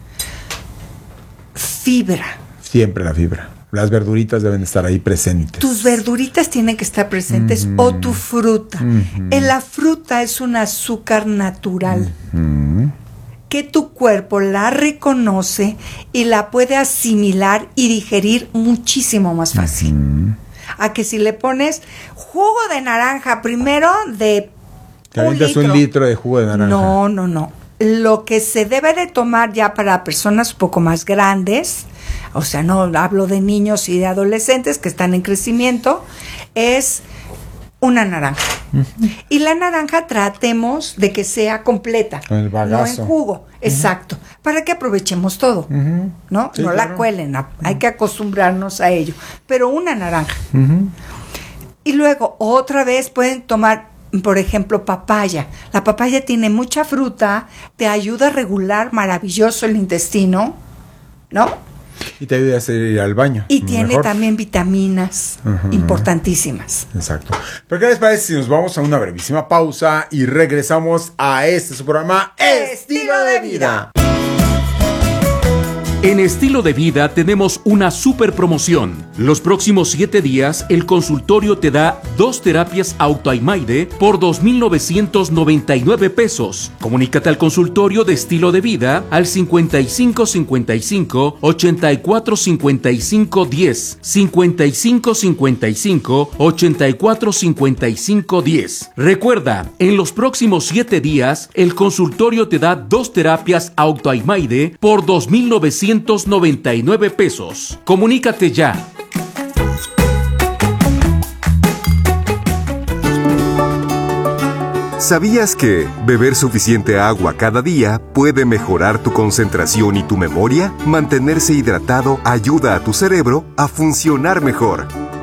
fibra. Siempre la fibra. Las verduritas deben estar ahí presentes. Tus verduritas tienen que estar presentes Ujú. o tu fruta. Ujú. En la fruta es un azúcar natural Mm. que tu cuerpo la reconoce y la puede asimilar y digerir muchísimo más fácil. A que si le pones jugo de naranja primero de Te un avientas litro. un litro de jugo de naranja. No, no, no. Lo que se debe de tomar ya para personas un poco más grandes, o sea, no hablo de niños y de adolescentes que están en crecimiento, es una naranja. Uh-huh. Y la naranja tratemos de que sea completa, el bagazo. No en jugo, uh-huh. Exacto, para que aprovechemos todo, uh-huh. ¿no? Sí, no claro. la cuelen, uh-huh. Hay que acostumbrarnos a ello, pero una naranja. Uh-huh. Y luego otra vez pueden tomar, por ejemplo, papaya. La papaya tiene mucha fruta, te ayuda a regular maravilloso el intestino, ¿no? Y te ayuda a hacer ir al baño. Y tiene mejor. También vitaminas uh-huh. importantísimas. Exacto. Pero ¿qué les parece si nos vamos a una brevísima pausa y regresamos a este su programa Estilo de Vida? En Estilo de Vida tenemos una super promoción. Los próximos siete días, el consultorio te da dos terapias Autoimaide por dos mil novecientos noventa y nueve pesos. Comunícate al consultorio de Estilo de Vida al cincuenta y cinco cincuenta y cinco ochenta y cuatro cincuenta y cinco diez, cincuenta y cinco cincuenta y cinco ochenta y cuatro cincuenta y cinco diez. Recuerda, en los próximos siete días, el consultorio te da dos terapias Autoimaide por dos mil novecientos noventa y nueve pesos. Comunícate ya. ¿Sabías que beber suficiente agua cada día puede mejorar tu concentración y tu memoria? Mantenerse hidratado ayuda a tu cerebro a funcionar mejor.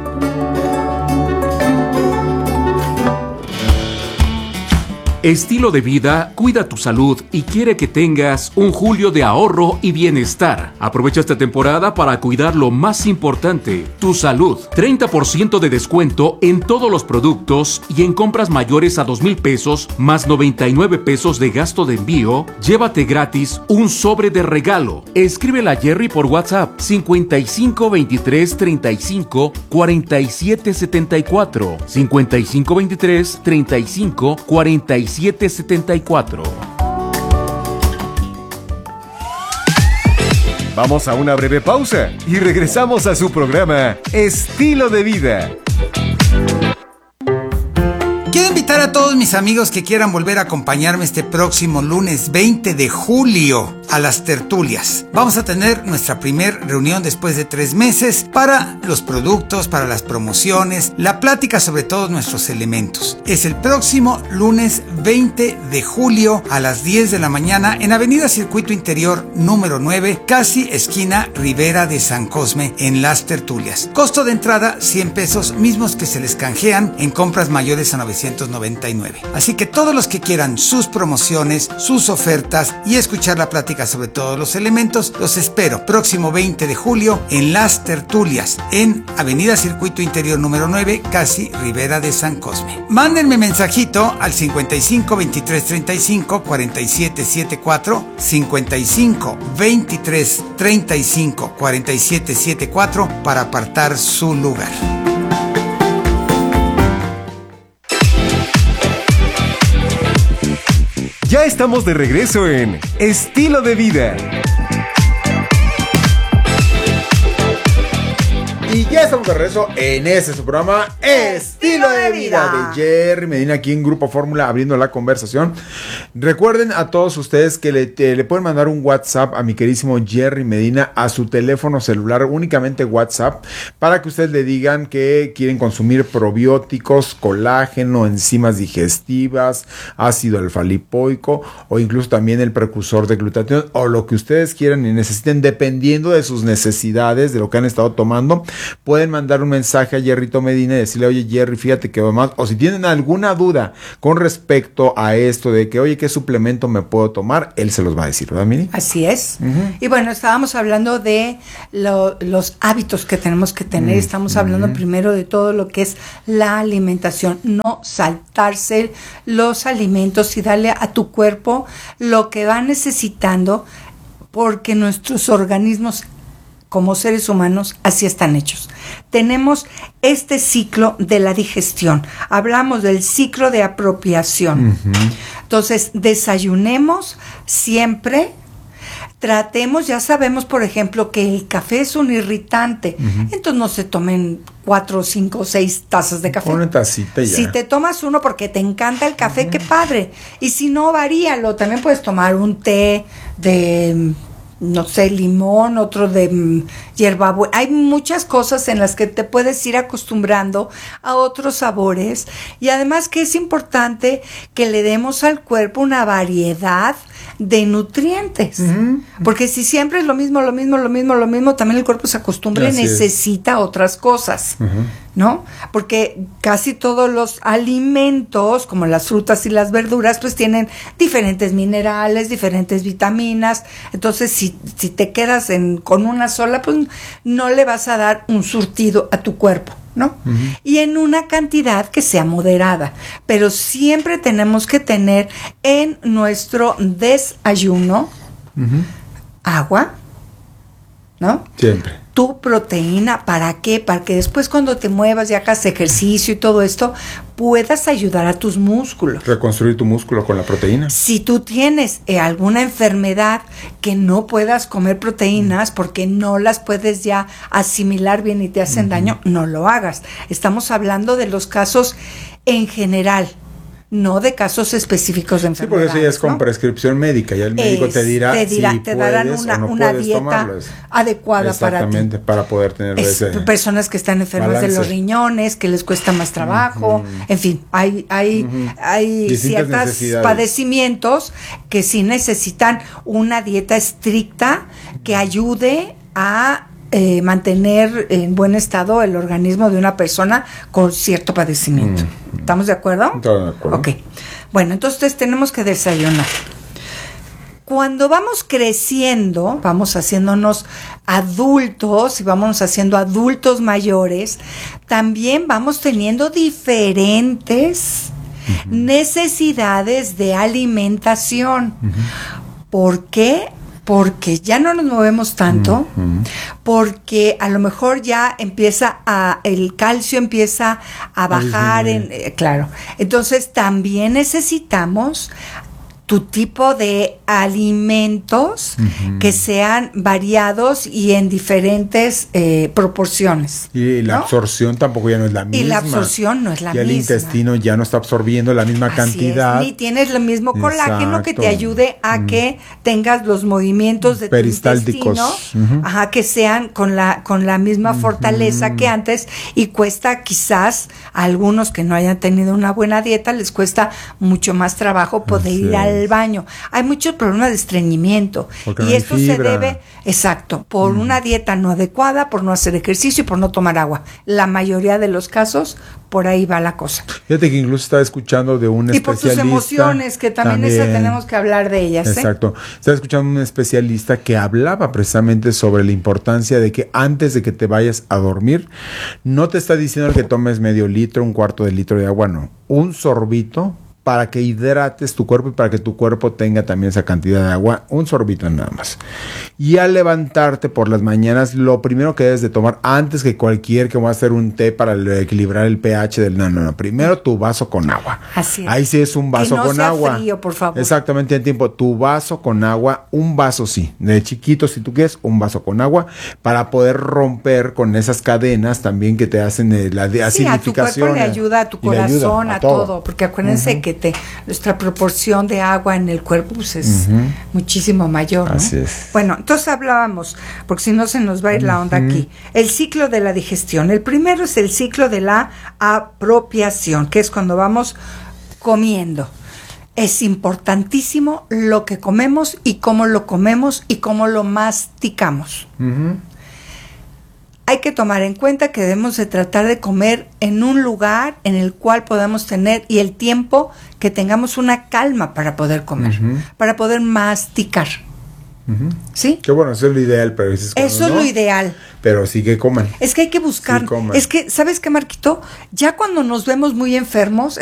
Estilo de Vida cuida tu salud y quiere que tengas un julio de ahorro y bienestar. Aprovecha esta temporada para cuidar lo más importante, tu salud. treinta por ciento de descuento en todos los productos y en compras mayores a dos mil pesos más noventa y nueve pesos de gasto de envío. Llévate gratis un sobre de regalo. Escríbele a Jerry por WhatsApp cincuenta y cinco veintitrés treinta y cinco cuarenta y siete setenta y cuatro, cincuenta y cinco veintitrés treinta y cinco cuarenta y siete setenta y cuatro. Vamos a una breve pausa y regresamos a su programa Estilo de Vida. Quiero invitar a todos mis amigos que quieran volver a acompañarme este próximo lunes veinte de julio a las tertulias. Vamos a tener nuestra primer reunión después de tres meses para los productos, para las promociones, la plática sobre todos nuestros elementos. Es el próximo lunes veinte de julio a las diez de la mañana en Avenida Circuito Interior número nueve, casi esquina Ribera de San Cosme, en las tertulias. Costo de entrada cien pesos, mismos que se les canjean en compras mayores a novecientos noventa y nueve. Así que todos los que quieran sus promociones, sus ofertas y escuchar la plática sobre todos los elementos, los espero próximo veinte de julio en las tertulias en Avenida Circuito Interior número nueve, casi Ribera de San Cosme. Mándenme mensajito al cincuenta y cinco veintitrés treinta y cinco cuarenta y siete setenta y cuatro, cincuenta y cinco veintitrés treinta y cinco cuarenta y siete setenta y cuatro para apartar su lugar. Ya estamos de regreso en Estilo de Vida. Y ya estamos de regreso en este su programa Estilo de Vida de Jerry Medina, aquí en Grupo Fórmula, abriendo la conversación. Recuerden a todos ustedes que le, te, le pueden mandar un WhatsApp a mi queridísimo Jerry Medina a su teléfono celular, únicamente WhatsApp, para que ustedes le digan que quieren consumir probióticos, colágeno, enzimas digestivas, ácido alfa-lipoico o incluso también el precursor de glutatión o lo que ustedes quieran y necesiten, dependiendo de sus necesidades, de lo que han estado tomando. Pueden mandar un mensaje a Jerrito Medina y decirle, oye Jerry, fíjate que más, o si tienen alguna duda con respecto a esto de que, oye, ¿qué suplemento me puedo tomar? Él se los va a decir, ¿verdad, Miri? Así es. Uh-huh. Y bueno, estábamos hablando de lo, los hábitos que tenemos que tener. Uh-huh. Estamos hablando uh-huh. primero de todo lo que es la alimentación, no saltarse los alimentos y darle a tu cuerpo lo que va necesitando, porque nuestros organismos como seres humanos así están hechos. Tenemos este ciclo de la digestión. Hablamos del ciclo de apropiación. Uh-huh. Entonces, desayunemos siempre. Tratemos, ya sabemos, por ejemplo, que el café es un irritante. Uh-huh. Entonces no se tomen cuatro, cinco, seis tazas de café. Una tacita ya. Si te tomas uno porque te encanta el café, uh-huh. qué padre. Y si no, varíalo. También puedes tomar un té de no sé, limón, otro de mm, hierbabuena. Hay muchas cosas en las que te puedes ir acostumbrando a otros sabores, y además que es importante que le demos al cuerpo una variedad de nutrientes, uh-huh. porque si siempre es lo mismo, lo mismo, lo mismo, lo mismo, también el cuerpo se acostumbra y necesita es. otras cosas, uh-huh. ¿no? Porque casi todos los alimentos, como las frutas y las verduras, pues tienen diferentes minerales, diferentes vitaminas. Entonces, si, si te quedas en, con una sola, pues no le vas a dar un surtido a tu cuerpo, ¿no? Uh-huh. Y en una cantidad que sea moderada, pero siempre tenemos que tener en nuestro desayuno uh-huh. agua, ¿no? Siempre. Tu proteína, ¿para qué? Para que después cuando te muevas y hagas ejercicio y todo esto, puedas ayudar a tus músculos. Reconstruir tu músculo con la proteína. Si tú tienes eh, alguna enfermedad que no puedas comer proteínas porque no las puedes ya asimilar bien y te hacen uh-huh. daño, no lo hagas. Estamos hablando de los casos en general, no de casos específicos de enfermedades. Sí, porque eso ya es con ¿no? prescripción médica, ya el médico es, te dirá, te, dirá, si te darán puedes una, o no una puedes dieta tomarlo. adecuada para ti. Exactamente, para poder tener es, ese personas que están enfermas balance. de los riñones, que les cuesta más trabajo, uh-huh. en fin, hay, hay, uh-huh. hay ciertos padecimientos que sí necesitan una dieta estricta que ayude a Eh, mantener en buen estado el organismo de una persona con cierto padecimiento. Mm. ¿Estamos de acuerdo? Estamos de acuerdo. Ok. Bueno, entonces tenemos que desayunar. Cuando vamos creciendo, vamos haciéndonos adultos y vamos haciendo adultos mayores, también vamos teniendo diferentes uh-huh. necesidades de alimentación. Uh-huh. ¿Por qué? Porque ya no nos movemos tanto, uh-huh. porque a lo mejor ya empieza a, el calcio empieza a bajar, en, eh, claro. Entonces también necesitamos tu tipo de alimentos uh-huh. que sean variados y en diferentes eh, proporciones. Y la ¿no? absorción tampoco ya no es la misma. Y la absorción no es la ya misma. El intestino ya no está absorbiendo la misma Así cantidad. Es, ni tienes el mismo colágeno Exacto. que te ayude a mm. que tengas los movimientos de tu intestino, uh-huh. ajá, que sean con la con la misma uh-huh. fortaleza que antes, y cuesta quizás a algunos que no hayan tenido una buena dieta, les cuesta mucho más trabajo poder Así ir es. al baño. Hay muchos problemas de estreñimiento. Porque y no esto fibra. se debe, exacto, por mm. una dieta no adecuada, por no hacer ejercicio y por no tomar agua. La mayoría de los casos, por ahí va la cosa. Fíjate que incluso estaba escuchando de un y especialista. Y por tus emociones, que también, también esa tenemos que hablar de ellas. Exacto. ¿eh? Estaba escuchando un especialista que hablaba precisamente sobre la importancia de que antes de que te vayas a dormir, no te está diciendo que tomes medio litro, un cuarto de litro de agua, no. Un sorbito para que hidrates tu cuerpo y para que tu cuerpo tenga también esa cantidad de agua, un sorbito nada más. Y al levantarte por las mañanas, lo primero que debes de tomar, antes que cualquier que va a hacer un té para equilibrar el pH del... No, no, no. Primero tu vaso con agua. Así es. Ahí sí es un vaso que no con sea agua. frío, por favor. Exactamente, en tiempo. Tu vaso con agua, un vaso sí. De chiquito, si tú quieres, un vaso con agua, para poder romper con esas cadenas también que te hacen eh, la de sí, acidificación. a tu cuerpo le ayuda, a tu corazón, a, a todo. todo. Porque acuérdense uh-huh. que te, nuestra proporción de agua en el cuerpo pues, es uh-huh. muchísimo mayor, ¿no? Así es. Bueno, entonces hablábamos, porque si no se nos va a ir uh-huh. la onda aquí, el ciclo de la digestión. El primero es el ciclo de la apropiación, que es cuando vamos comiendo. Es importantísimo lo que comemos y cómo lo comemos y cómo lo masticamos. Uh-huh. Hay que tomar en cuenta que debemos de tratar de comer en un lugar en el cual podamos tener y el tiempo que tengamos una calma para poder comer, uh-huh. para poder masticar. Uh-huh. ¿Sí? Que bueno, eso es lo ideal, pero eso es, eso es no, lo ideal. Pero sí que coman. Es que hay que buscar. Sí, es que, ¿sabes qué, Marquito? Ya cuando nos vemos muy enfermos,